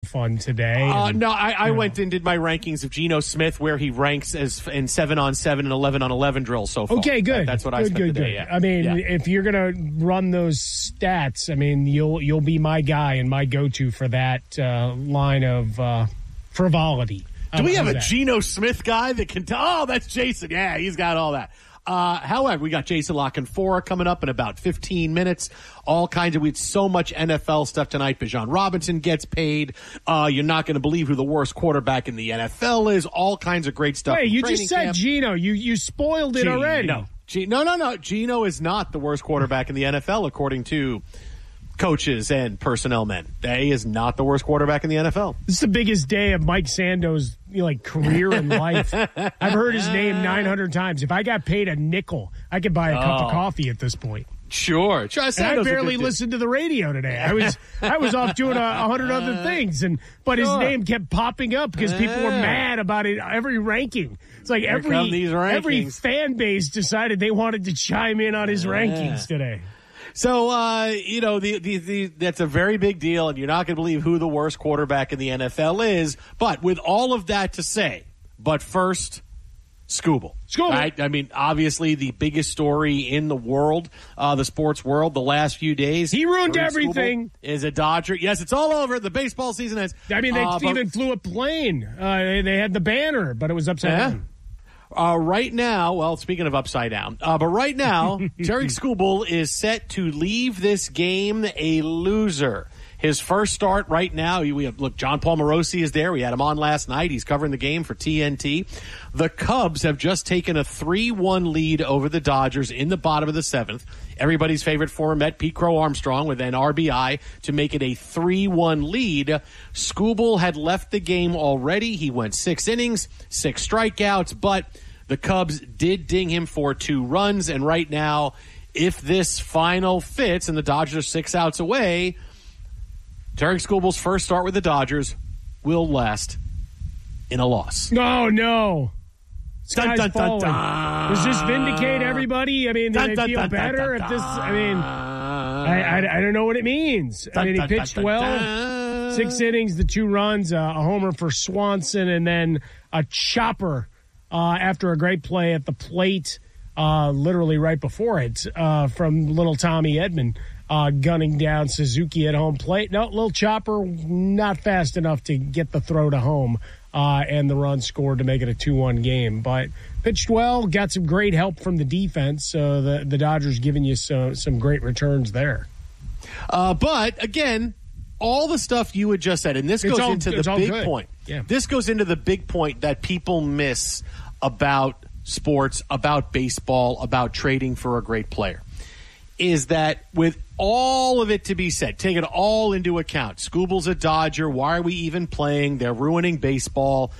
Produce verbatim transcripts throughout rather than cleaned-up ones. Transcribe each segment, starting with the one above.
fun today. Uh, and, no, I, I you know. went and did my rankings of Geno Smith, where he ranks as in seven on seven and eleven on eleven drills so far. Okay, good. That, that's what good, I spent good, the day. good. Yeah. I mean, yeah. if you're gonna run those stats, I mean, you'll you'll be my guy and my go-to for that uh, line of uh, frivolity. Do we have a that? Geno Smith guy that can tell? Oh, that's Jason. Yeah, he's got all that. Uh, however, we got Jason Lock and four coming up in about fifteen minutes. All kinds of, we had so much N F L stuff tonight. Bijan Robinson gets paid. Uh, you're not going to believe who the worst quarterback in the N F L is. All kinds of great stuff. Wait, you just said camp. Geno. You you spoiled it Geno. already. G- no, no, no. Geno is not the worst quarterback in the N F L, according to coaches and personnel men. He is not the worst quarterback in the N F L. This is the biggest day of Mike Sando's you know, like career in life. I've heard his name nine hundred times. If I got paid a nickel, I could buy a oh. cup of coffee at this point. Sure. Sure. And I barely listened to the radio today. I was I was off doing a, a hundred other things, and but his sure. name kept popping up because people were mad about it. Every ranking, it's like Here every these every fan base decided they wanted to chime in on his yeah. rankings today. So, uh, you know, the, the, the, that's a very big deal, and you're not going to believe who the worst quarterback in the N F L is. But with all of that to say, but first, Skubal. Skubal. Right? I mean, obviously the biggest story in the world, uh, the sports world, the last few days. He ruined Marie everything. Skubal is a Dodger. Yes, it's all over. The baseball season has. I mean, they uh, even but, flew a plane. Uh, they, they had the banner, but it was upside yeah. down. Uh, right now, well, speaking of upside down, uh, but right now, Tarik Skubal is set to leave this game a loser. His first start right now, we have, look, John Paul Morosi is there. We had him on last night. He's covering the game for T N T. The Cubs have just taken a three one lead over the Dodgers in the bottom of the seventh. Everybody's favorite former Met, Pete Crow Armstrong, with an R B I to make it a three one lead. Skubal had left the game already. He went six innings, six strikeouts, but the Cubs did ding him for two runs. And right now, if this final fits and the Dodgers are six outs away, Tarik Skubal's first start with the Dodgers will last in a loss. No, no. Dun, dun, dun, dun. Does this vindicate everybody? I mean, do dun, they dun, feel dun, better dun, dun, if this? I mean, I, I, I don't know what it means. Dun, I mean, he dun, pitched dun, well. dun. Six innings, the two runs, uh, a homer for Swanson, and then a chopper uh, after a great play at the plate, uh, literally right before it, uh, from little Tommy Edman. Uh, gunning down Suzuki at home plate. No, little chopper, not fast enough to get the throw to home, uh, and the run scored to make it a two one game. But pitched well, got some great help from the defense, so the, the Dodgers giving you some, some great returns there. Uh, but, again, all the stuff you had just said, and this it's goes all, into the big good. point. Yeah. This goes into the big point that people miss about sports, about baseball, about trading for a great player. Is that with all of it to be said, take it all into account. Skubal's a Dodger. Why are we even playing? They're ruining baseball.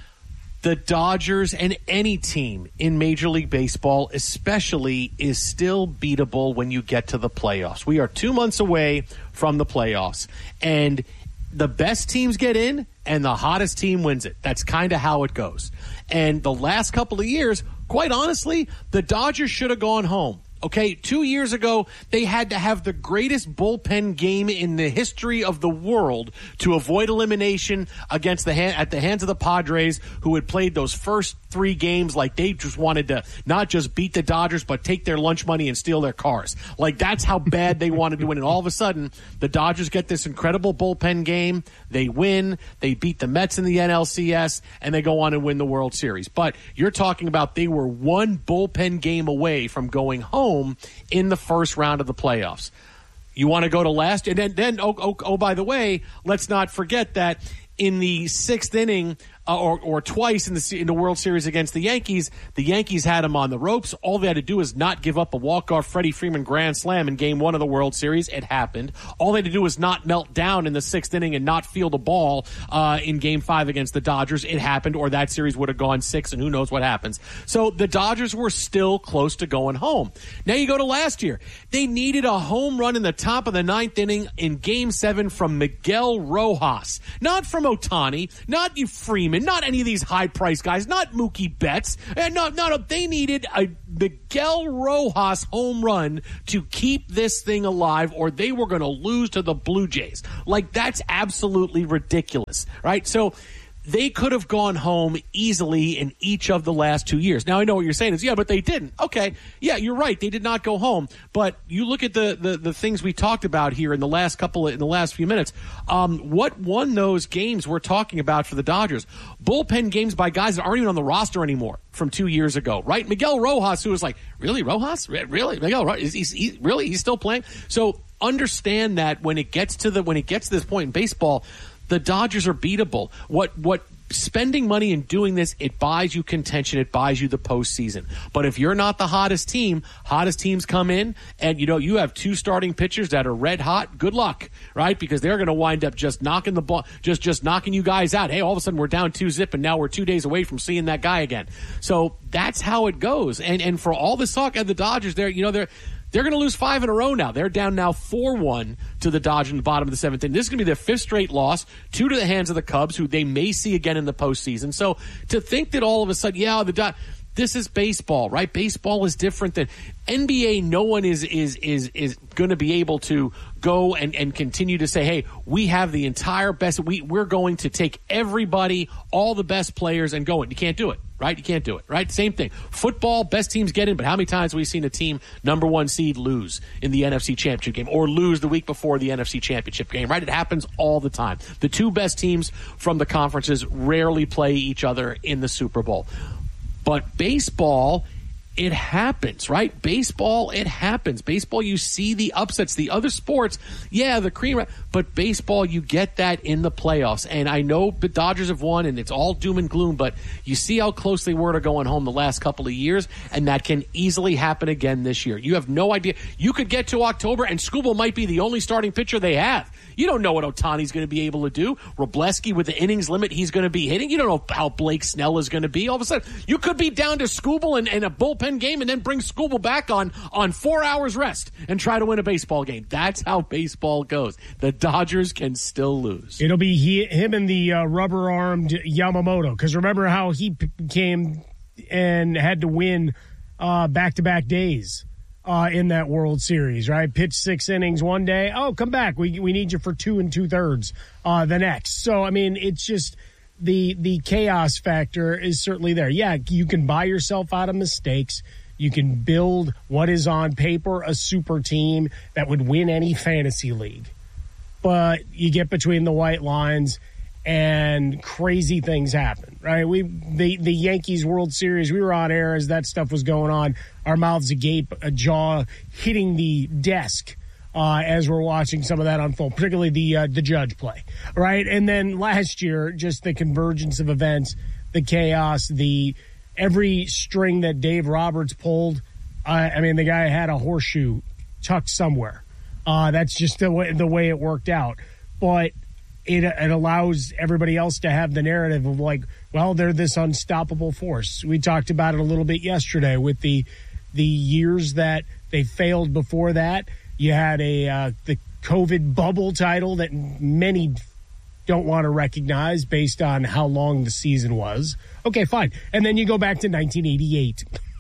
The Dodgers and any team in Major League Baseball especially is still beatable when you get to the playoffs. We are two months away from the playoffs. And the best teams get in and the hottest team wins it. That's kind of how it goes. And the last couple of years, quite honestly, the Dodgers should have gone home. Okay, two years ago, they had to have the greatest bullpen game in the history of the world to avoid elimination against the hand, at the hands of the Padres, who had played those first three games like they just wanted to not just beat the Dodgers, but take their lunch money and steal their cars. Like, that's how bad they wanted to win. And all of a sudden, the Dodgers get this incredible bullpen game. They win. They beat the Mets in the N L C S, and they go on and win the World Series. But you're talking about they were one bullpen game away from going home in the first round of the playoffs. You want to go to last? And then, then oh, oh, oh, by the way, let's not forget that in the sixth inning, uh, or, or twice in the in the World Series against the Yankees, the Yankees had them on the ropes. All they had to do is not give up a walk-off Freddie Freeman grand slam in game one of the World Series. It happened. All they had to do was not melt down in the sixth inning and not field a ball uh, in game five against the Dodgers. It happened, or that series would have gone six, and who knows what happens. So the Dodgers were still close to going home. Now you go to last year. They needed a home run in the top of the ninth inning in game seven from Miguel Rojas. Not from Ohtani, not you Freeman, in. Not any of these high-priced guys. Not Mookie Betts. And no, no, no. They needed a Miguel Rojas home run to keep this thing alive, or they were going to lose to the Blue Jays. Like, that's absolutely ridiculous, right? So they could have gone home easily in each of the last two years. Now, I know what you're saying is, yeah, but they didn't. Okay, yeah, you're right. They did not go home. But you look at the the, the things we talked about here in the last couple of, in the last few minutes. Um, what won those games we're talking about for the Dodgers? Bullpen games by guys that aren't even on the roster anymore from two years ago, right? Miguel Rojas, who was like, really, Rojas? Really? Miguel Rojas? Is he, he, really? He's still playing? So understand that when it gets to the when it gets to this point in baseball, the Dodgers are beatable. What what spending money and doing this, it buys you contention, it buys you the postseason. But if you're not the hottest team, hottest teams come in, and you know you have two starting pitchers that are red hot. Good luck, right? Because they're going to wind up just knocking the ball, just just knocking you guys out. Hey, all of a sudden we're down two zip, and now we're two days away from seeing that guy again. So that's how it goes. And and for all this talk at the Dodgers, they're you know they're. They're going to lose five in a row now. They're down now four one to the Dodgers in the bottom of the seventh inning. This is going to be their fifth straight loss, two to the hands of the Cubs, who they may see again in the postseason. So to think that all of a sudden, yeah, the Dodgers, this is baseball, right? Baseball is different than N B A. No one is is is is going to be able to go and, and continue to say, hey, we have the entire best. We, we're going to take everybody, all the best players, and go in. You can't do it, right? You can't do it, right? Same thing. Football, best teams get in, but how many times have we seen a team, number one seed, lose in the N F C Championship game or lose the week before the N F C Championship game, right? It happens all the time. The two best teams from the conferences rarely play each other in the Super Bowl. But baseball, it happens, right? Baseball, it happens. Baseball, you see the upsets. The other sports, yeah, the cream, but baseball, you get that in the playoffs. And I know the Dodgers have won, and it's all doom and gloom, but you see how close they were to going home the last couple of years, and that can easily happen again this year. You have no idea. You could get to October, and Skubal might be the only starting pitcher they have. You don't know what Ohtani's going to be able to do. Wroblewski, with the innings limit he's going to be hitting, you don't know how Blake Snell is going to be. All of a sudden, you could be down to Skubal and, and a bullpen game, and then bring Skubal back on on four hours rest and try to win a baseball game. That's how baseball goes. The Dodgers can still lose. It'll be he, him and the uh, rubber-armed Yamamoto, because remember how he p- came and had to win uh, back-to-back days uh, in that World Series, right? Pitch six innings one day. Oh, come back. We we need you for two and two-thirds uh, the next. So, I mean, it's just the the chaos factor is certainly there. Yeah, you can buy yourself out of mistakes. You can build what is on paper a super team that would win any fantasy league. But you get between the white lines and crazy things happen, right? We the, the Yankees World Series, we were on air as that stuff was going on. Our mouths agape, a jaw hitting the desk uh, as we're watching some of that unfold, particularly the uh, the Judge play, right? And then last year, just the convergence of events, the chaos, the every string that Dave Roberts pulled. Uh, I mean, the guy had a horseshoe tucked somewhere. Uh, that's just the way, the way it worked out. But it, it allows everybody else to have the narrative of like, well, they're this unstoppable force. We talked about it a little bit yesterday with the the years that they failed before that. You had a uh, the COVID bubble title that many don't want to recognize based on how long the season was. Okay, fine. And then you go back to nineteen eighty-eight.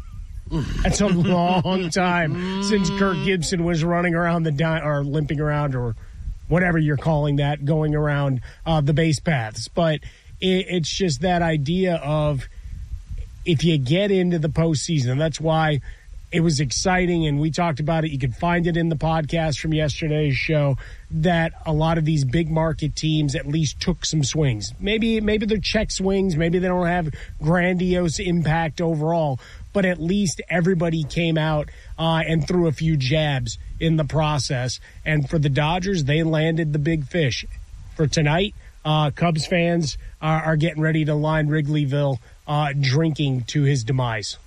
That's a long time since Kirk Gibson was running around the di- or limping around or whatever you're calling that, going around uh, the base paths. But it, it's just that idea of if you get into the postseason, and that's why it was exciting, and we talked about it. You can find it in the podcast from yesterday's show that a lot of these big market teams at least took some swings. Maybe maybe they're check swings. Maybe they don't have grandiose impact overall, but at least everybody came out uh, and threw a few jabs in the process. And for the Dodgers, they landed the big fish. For tonight, uh, Cubs fans are, are getting ready to line Wrigleyville uh, drinking to his demise.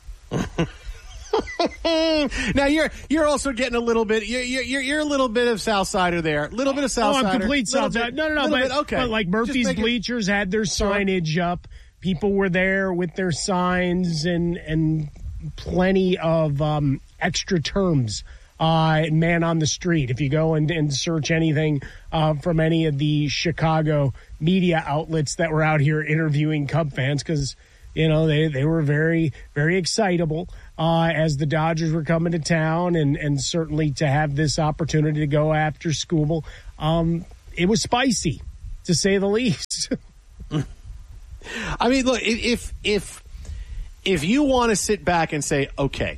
Now you're you're also getting a little bit you're you're you're a little bit of Southsider there, a little bit of Southsider. Oh, I'm complete Southsider. No, no, no. But, bit, okay. but like Murphy's Bleachers had their signage up. People were there with their signs and and plenty of um, extra terms uh, man on the street. If you go and, and search anything uh, from any of the Chicago media outlets that were out here interviewing Cub fans, because, you know, they, they were very, very excitable uh, as the Dodgers were coming to town, and, and certainly to have this opportunity to go after Skubal. Um, it was spicy, to say the least. I mean, look, if if if you want to sit back and say, okay,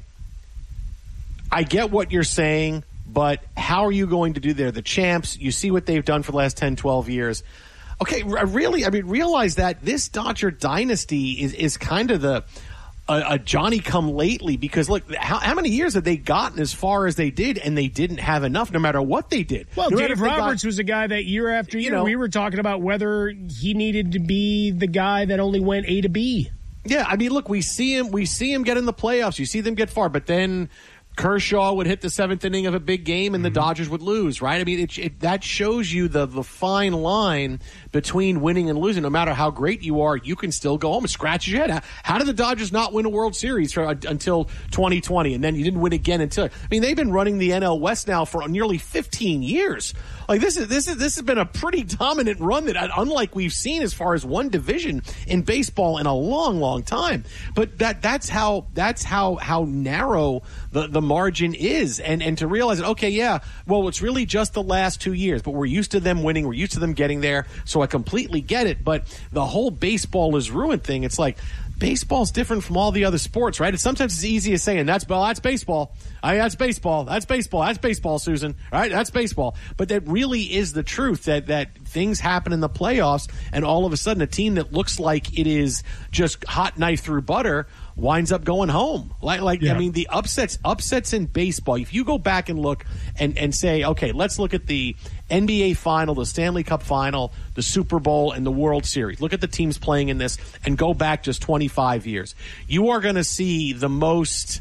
I get what you're saying, but how are you going to do there? The champs, you see what they've done for the last ten, twelve years. Okay, really, I mean, realize that this Dodger dynasty is, is kind of the a, a Johnny-come-lately, because, look, how, how many years have they gotten as far as they did, and they didn't have enough no matter what they did? Well, no Dave Roberts got, was a guy that year after year, you know, we were talking about whether he needed to be the guy that only went A to B. Yeah, I mean, look, we see him, we see him get in the playoffs. You see them get far, but then Kershaw would hit the seventh inning of a big game and the Dodgers would lose, right? I mean, it, it, that shows you the, the fine line between winning and losing. No matter how great you are, you can still go home and scratch your head. How, how did the Dodgers not win a World Series for, uh, until twenty twenty, and then you didn't win again until – I mean, they've been running the N L West now for nearly fifteen years. Like, this is this is this has been a pretty dominant run that, unlike we've seen as far as one division in baseball in a long, long time. But that that's how that's how how narrow the, the margin is, and and to realize that, okay, yeah, well, it's really just the last two years, but we're used to them winning, we're used to them getting there, so I completely get it. But the whole baseball is ruined thing, it's like, baseball's different from all the other sports, right? It's sometimes it's easy as saying, that's, well, that's baseball. I, that's baseball. That's baseball. That's baseball, Susan. All right, that's baseball. But that really is the truth, that, that things happen in the playoffs, and all of a sudden a team that looks like it is just hot knife through butter winds up going home. Like, like yeah. I mean, the upsets, upsets in baseball, if you go back and look and, and say, okay, let's look at the N B A Final, the Stanley Cup Final, the Super Bowl, and the World Series. Look at the teams playing in this and go back just twenty-five years. You are going to see the most,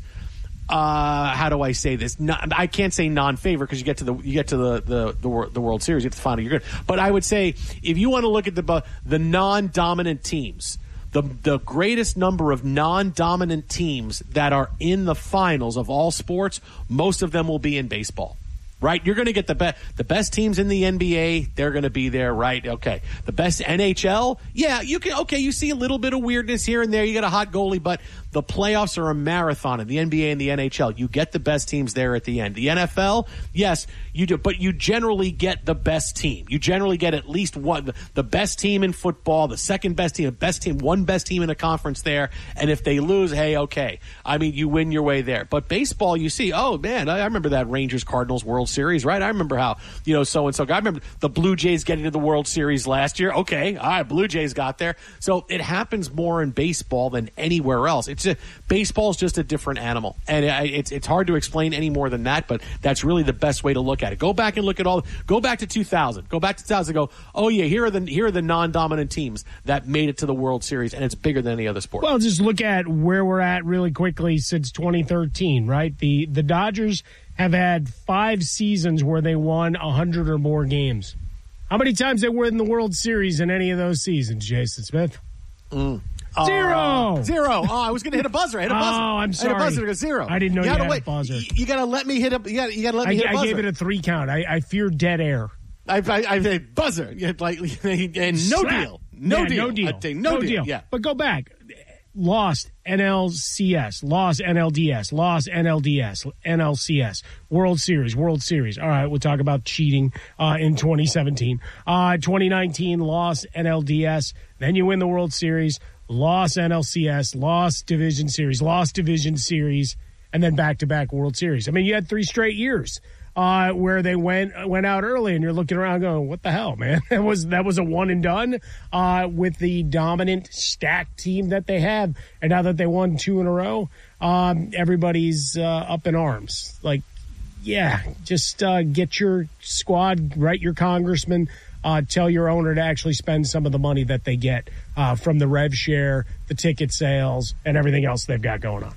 uh, how do I say this? Not, I can't say non-favorite, because you get to the you get to the the, the, the World Series, you get to the final, you're good. But I would say, if you want to look at the the non-dominant teams, the the greatest number of non-dominant teams that are in the finals of all sports, most of them will be in baseball. Right? You're going to get the best the best teams in the N B A, they're going to be there, right? Okay. The best N H L, yeah, you can okay, you see a little bit of weirdness here and there. You get a hot goalie, but the playoffs are a marathon in the N B A and the N H L. You get the best teams there at the end. The N F L, yes, you do, but you generally get the best team. You generally get at least one, the best team in football, the second best team, the best team, one best team in a conference there, and if they lose, hey, okay. I mean, you win your way there. But baseball, you see, oh man, I remember that Rangers-Cardinals World Series, right? I remember how, you know, so-and-so. I remember the Blue Jays getting to the World Series last year. Okay, all right, Blue Jays got there. So it happens more in baseball than anywhere else. It's a, baseball's just a different animal. And it, it's it's hard to explain any more than that, but that's really the best way to look at it. Go back and look at all, go back to two thousand. Go back to two thousand and go, oh yeah, here are the here are the non-dominant teams that made it to the World Series, and it's bigger than any other sport. Well, just look at where we're at really quickly since twenty thirteen, right? The the Dodgers have had five seasons where they won one hundred or more games. How many times they were in the World Series in any of those seasons, Jason Smith? Mm. Zero. Uh, zero. Oh, I was going to hit a buzzer. I hit a buzzer. Oh, I'm sorry. I hit a buzzer to go zero. I didn't know you, you had wait. a buzzer. You, you got to let me hit a. You got you to let me I, hit a buzzer. I gave it a three count. I, I fear dead air. I I, I say buzzer. Like and no Slap. deal. No yeah, deal. No deal. Say no, no deal. deal. Yeah. But go back. Lost N L C S, lost N L D S, lost N L D S, N L C S, World Series, World Series. All right, we'll talk about cheating uh, in twenty seventeen. Uh, twenty nineteen, lost N L D S. Then you win the World Series, lost N L C S, lost Division Series, lost Division Series, and then back-to-back World Series. I mean, you had three straight years uh, where they went went out early, and you're looking around going, what the hell, man? That was that was a one and done uh, with the dominant stacked team that they have. And now that they won two in a row, um, everybody's uh, up in arms. Like, yeah, just uh, get your squad, write your congressman, uh, tell your owner to actually spend some of the money that they get uh, from the rev share, the ticket sales, and everything else they've got going on.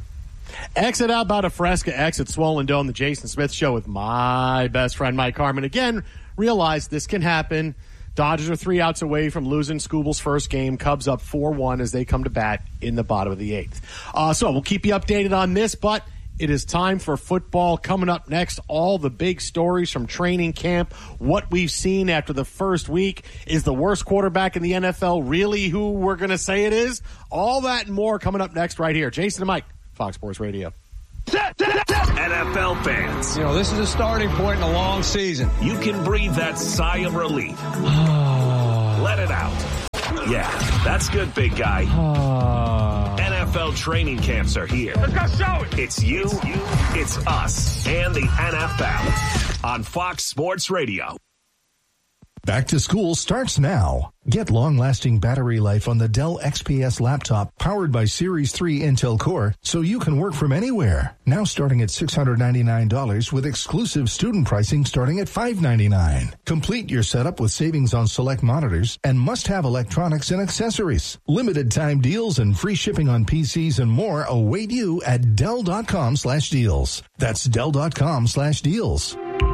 Exit out about a Fresca, exit Swollen Dome, the Jason Smith Show with my best friend Mike Harmon. Again, realize this can happen. Dodgers are three outs away from losing Skubal's first game. Cubs up four one as they come to bat in the bottom of the eighth. Uh, so we'll keep you updated on this, but It is time for football. Coming up next, all the big stories from training camp, what we've seen after the first week. Is the worst quarterback in the N F L really who we're going to say it is? All that and more coming up next right here. Jason and Mike, Fox Sports Radio. N F L fans, you know, this is a starting point in a long season. You can breathe that sigh of relief. Let it out. Yeah, that's good, big guy. N F L training camps are here. Let's go show it. It's you, it's us, and the N F L on Fox Sports Radio. Back to school starts now. Get long-lasting battery life on the Dell X P S laptop powered by Series three Intel Core so you can work from anywhere. Now starting at six hundred ninety-nine dollars with exclusive student pricing starting at five hundred ninety-nine dollars. Complete your setup with savings on select monitors and must-have electronics and accessories. Limited time deals and free shipping on P Cs and more await you at Dell.com slash deals. That's Dell.com slash deals.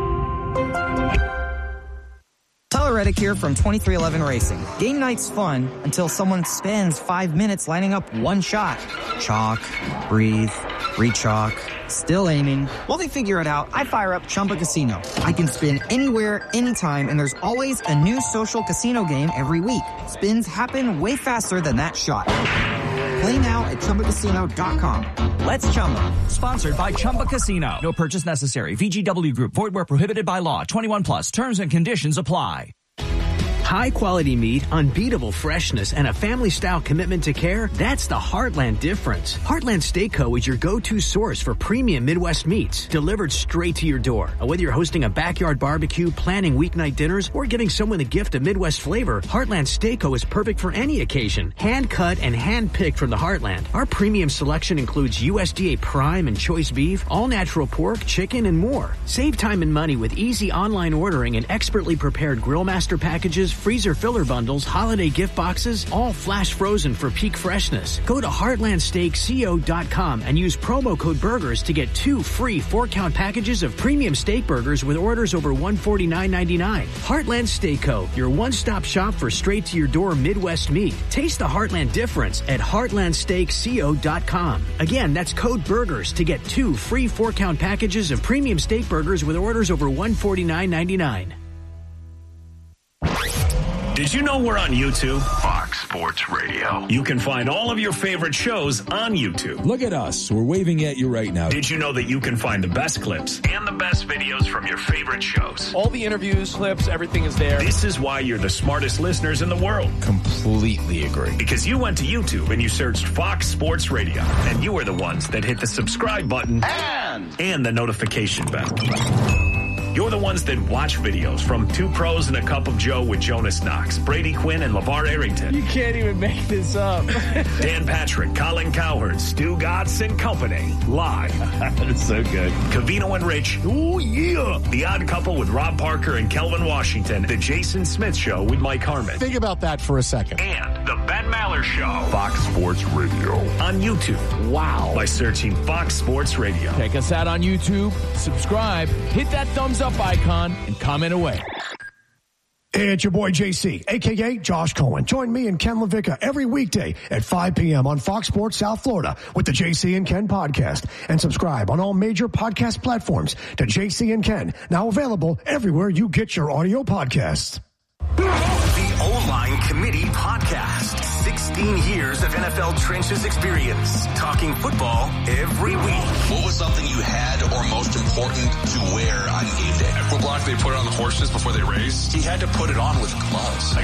Tyler Reddick here from twenty-three eleven Racing. Game night's fun until someone spends five minutes lining up one shot. Chalk, breathe, re-chalk, still aiming. While they figure it out, I fire up Chumba Casino. I can spin anywhere, anytime, and there's always a new social casino game every week. Spins happen way faster than that shot. Play now at Chumba Casino dot com. Let's Chumba. Sponsored by Chumba Casino. No purchase necessary. V G W Group. Void where prohibited by law. twenty-one plus. Terms and conditions apply. High-quality meat, unbeatable freshness, and a family-style commitment to care, that's the Heartland difference. Heartland Steak Co. is your go-to source for premium Midwest meats, delivered straight to your door. Whether you're hosting a backyard barbecue, planning weeknight dinners, or giving someone a gift of Midwest flavor, Heartland Steak Co. is perfect for any occasion. Hand-cut and hand-picked from the Heartland. Our premium selection includes U S D A Prime and Choice Beef, all-natural pork, chicken, and more. Save time and money with easy online ordering and expertly prepared Grillmaster packages, freezer filler bundles, holiday gift boxes, all flash frozen for peak freshness. Go to heartland steak co dot com and use promo code BURGERS to get two free four-count packages of premium steak burgers with orders over one hundred forty-nine ninety-nine. Heartland Steak Co., your one-stop shop for straight-to-your-door Midwest meat. Taste the Heartland difference at heartland steak co dot com. Again, that's code BURGERS to get two free four-count packages of premium steak burgers with orders over one hundred forty-nine ninety-nine. Did you know we're on YouTube? Fox Sports Radio. You can find all of your favorite shows on YouTube. Look at us. We're waving at you right now. Did you know that you can find the best clips and the best videos from your favorite shows? All the interviews, clips, everything is there. This is why you're the smartest listeners in the world. Completely agree. Because you went to YouTube and you searched Fox Sports Radio. And you were the ones that hit the subscribe button and, and the notification bell. You're the ones that watch videos from Two Pros and a Cup of Joe with Jonas Knox, Brady Quinn, and LeVar Arrington. You can't even make this up. Dan Patrick, Colin Cowherd, Stu Gatz and Company. Live. That's so good. Covino and Rich. Ooh, yeah. The Odd Couple with Rob Parker and Kelvin Washington. The Jason Smith Show with Mike Harmon. Think about that for a second. And the Ben Maller Show. Fox Sports Radio. On YouTube. Wow. By searching Fox Sports Radio. Check us out on YouTube. Subscribe. Hit that thumbs up icon and comment away. Hey, it's your boy J C, a k a. Josh Cohen. Join me and Ken LaVicka every weekday at five p.m. on Fox Sports South Florida with the J C and Ken podcast. And subscribe on all major podcast platforms to J C and Ken, now available everywhere you get your audio podcasts. The O-Line Committee Podcast. sixteen years of N F L trenches experience. Talking football every week. What was something you had or most important to wear on game day? At footblock, they put it on the horses before they race. He had to put it on with gloves. I